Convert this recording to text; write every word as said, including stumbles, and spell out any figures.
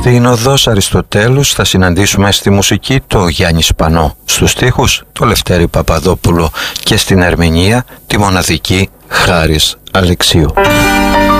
Στην Οδός Αριστοτέλους θα συναντήσουμε στη μουσική το Γιάννη Σπανό, στους στίχους το Λευτέρη Παπαδόπουλο και στην ερμηνεία τη μοναδική Χάρις Αλεξίου.